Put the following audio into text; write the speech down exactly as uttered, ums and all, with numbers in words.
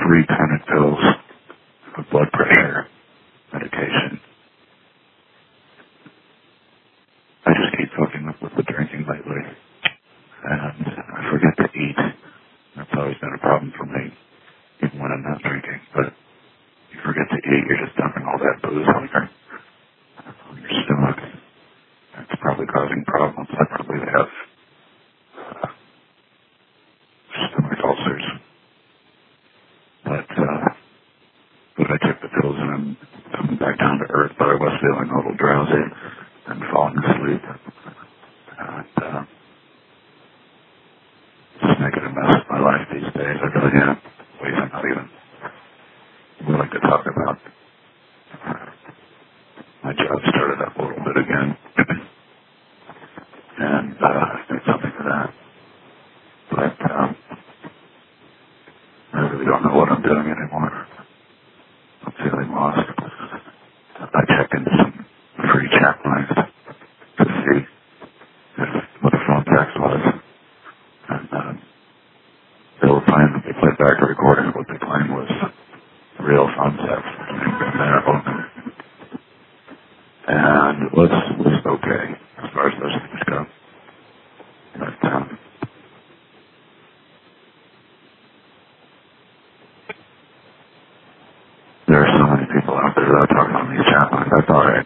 three panic pills of blood pressure medication. I just keep fucking up with the drinking lately, and I forget to eat. That's always been a problem for me, even when I'm not drinking. But you forget to eat, you're just dumping all that booze on your, on your stomach. That's probably causing problems. I probably have uh, stomach ulcers. But, uh, but I took the pills and I'm coming back down to earth, but I was feeling a little drowsy and falling asleep. And, uh, just making a mess of my life these days. I really am. Ways I'm not even willing to talk about. Uh, my job started up a little bit again. and, uh, did something for that. But, um, I really don't know what I'm doing anymore. I'm feeling lost. I checked into some free chat lines to see if, what the phone text was. And uh, they were playing, they played back a recording of what they claimed was real phone text. And it was, was okay as far as those things go. But, um, there are so many people out there that are talking on these chat lines. I thought I